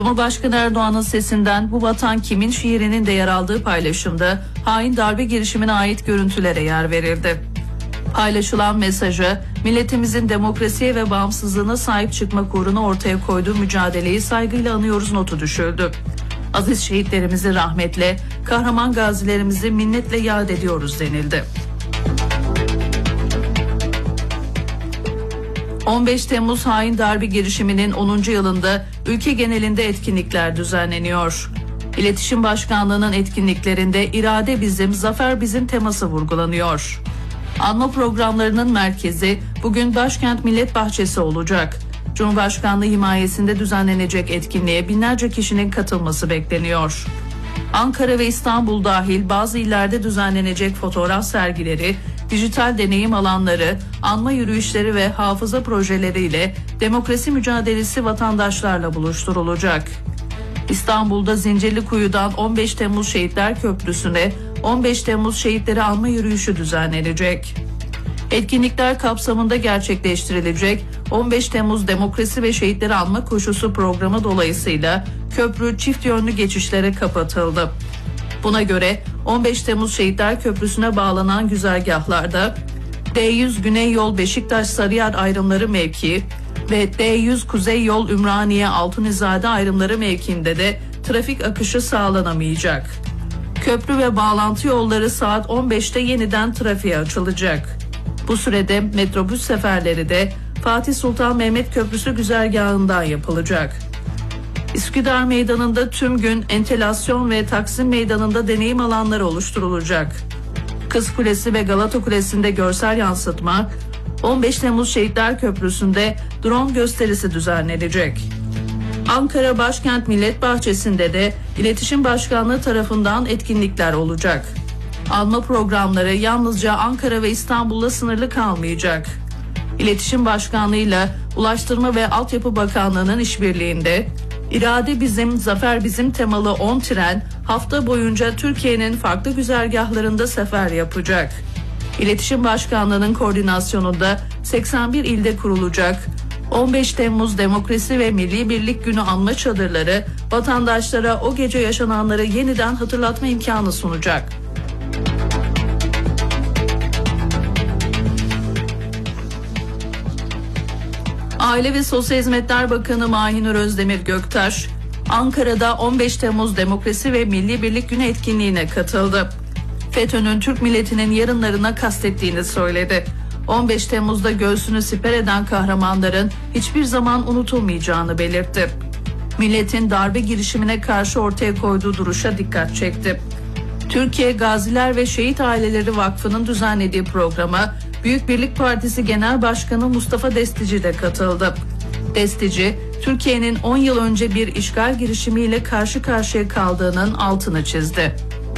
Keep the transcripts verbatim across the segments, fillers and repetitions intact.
Cumhurbaşkanı Erdoğan'ın sesinden "Bu vatan kimin?" şiirinin de yer aldığı paylaşımda hain darbe girişimine ait görüntülere yer verildi. Paylaşılan mesaja milletimizin demokrasiye ve bağımsızlığına sahip çıkmak uğruna ortaya koyduğu mücadeleyi saygıyla anıyoruz notu düşüldü. Aziz şehitlerimizi rahmetle, kahraman gazilerimizi minnetle yad ediyoruz denildi. on beş Temmuz hain darbe girişiminin onuncu yılında ülke genelinde etkinlikler düzenleniyor. İletişim Başkanlığı'nın etkinliklerinde irade bizim, zafer bizim teması vurgulanıyor. Anma programlarının merkezi bugün Başkent Millet Bahçesi olacak. Cumhurbaşkanlığı himayesinde düzenlenecek etkinliğe binlerce kişinin katılması bekleniyor. Ankara ve İstanbul dahil bazı illerde düzenlenecek fotoğraf sergileri, dijital deneyim alanları, anma yürüyüşleri ve hafıza projeleriyle demokrasi mücadelesi vatandaşlarla buluşturulacak. İstanbul'da Zincirlikuyu'dan on beş Temmuz Şehitler Köprüsü'ne on beş Temmuz Şehitleri Anma Yürüyüşü düzenlenecek. Etkinlikler kapsamında gerçekleştirilecek on beş Temmuz Demokrasi ve Şehitleri Anma Koşusu programı dolayısıyla köprü çift yönlü geçişlere kapatıldı. Buna göre on beş Temmuz Şehitler Köprüsü'ne bağlanan güzergahlarda D yüz Güney Yol Beşiktaş-Sarıyer ayrımları mevki ve D yüz Kuzey Yol Ümraniye Altunizade ayrımları mevkiinde de trafik akışı sağlanamayacak. Köprü ve bağlantı yolları saat on beşte yeniden trafiğe açılacak. Bu sürede metrobüs seferleri de Fatih Sultan Mehmet Köprüsü güzergahından yapılacak. Üsküdar Meydanı'nda tüm gün entelasyon ve Taksim Meydanı'nda deneyim alanları oluşturulacak. Kız Kulesi ve Galata Kulesi'nde görsel yansıtma, on beş Temmuz Şehitler Köprüsü'nde drone gösterisi düzenlenecek. Ankara Başkent Millet Bahçesi'nde de İletişim Başkanlığı tarafından etkinlikler olacak. Anma programları yalnızca Ankara ve İstanbul'la sınırlı kalmayacak. İletişim Başkanlığı'yla Ulaştırma ve Altyapı Bakanlığı'nın işbirliğinde İrade Bizim, Zafer Bizim temalı on tren hafta boyunca Türkiye'nin farklı güzergahlarında sefer yapacak. İletişim Başkanlığı'nın koordinasyonunda seksen bir ilde kurulacak on beş Temmuz Demokrasi ve Milli Birlik Günü anma çadırları vatandaşlara o gece yaşananları yeniden hatırlatma imkanı sunacak. Aile ve Sosyal Hizmetler Bakanı Mahinur Özdemir Göktaş, Ankara'da on beş Temmuz Demokrasi ve Milli Birlik Günü etkinliğine katıldı. FETÖ'nün Türk milletinin yarınlarına kastettiğini söyledi. on beş Temmuz'da göğsünü siper eden kahramanların hiçbir zaman unutulmayacağını belirtti. Milletin darbe girişimine karşı ortaya koyduğu duruşa dikkat çekti. Türkiye Gaziler ve Şehit Aileleri Vakfı'nın düzenlediği programa Büyük Birlik Partisi Genel Başkanı Mustafa Destici de katıldı. Destici, Türkiye'nin on yıl önce bir işgal girişimiyle karşı karşıya kaldığının altını çizdi.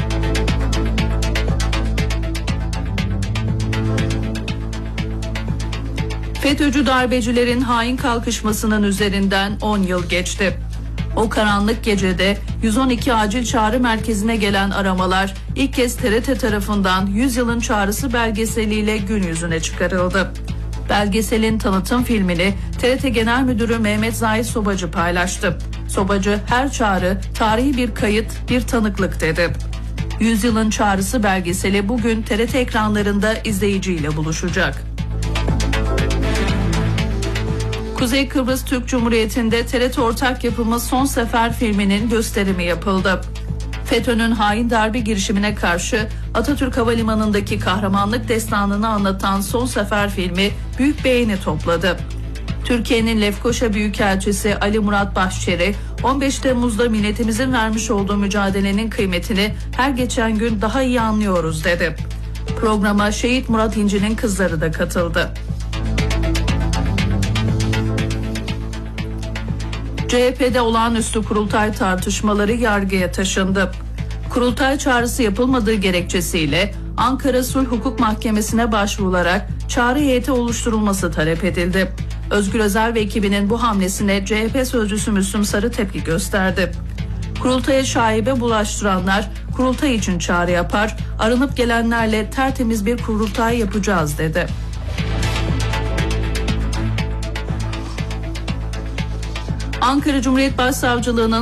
FETÖ'cü darbecilerin hain kalkışmasının üzerinden on yıl geçti. O karanlık gecede yüz on iki acil çağrı merkezine gelen aramalar ilk kez T R T tarafından yüzyılın çağrısı belgeseliyle gün yüzüne çıkarıldı. Belgeselin tanıtım filmini T R T Genel Müdürü Mehmet Zahit Sobacı paylaştı. Sobacı her çağrı tarihi bir kayıt, bir tanıklık dedi. Yüzyılın çağrısı belgeseli bugün T R T ekranlarında izleyiciyle buluşacak. Kuzey Kıbrıs Türk Cumhuriyeti'nde T R T ortak yapımı Son Sefer filminin gösterimi yapıldı. FETÖ'nün hain darbe girişimine karşı Atatürk Havalimanı'ndaki kahramanlık destanını anlatan Son Sefer filmi büyük beğeni topladı. Türkiye'nin Lefkoşa Büyükelçisi Ali Murat Başçeri, on beş Temmuz'da milletimizin vermiş olduğu mücadelenin kıymetini her geçen gün daha iyi anlıyoruz dedi. Programa Şehit Murat İnci'nin kızları da katıldı. C H P'de olağanüstü kurultay tartışmaları yargıya taşındı. Kurultay çağrısı yapılmadığı gerekçesiyle Ankara Sulh Hukuk Mahkemesi'ne başvurularak çağrı heyeti oluşturulması talep edildi. Özgür Özel ve ekibinin bu hamlesine C H P sözcüsü Müslüm Sarı tepki gösterdi. Kurultaya şaibe bulaştıranlar kurultay için çağrı yapar, arınıp gelenlerle tertemiz bir kurultay yapacağız dedi. Ankara Cumhuriyet Başsavcılığı'nın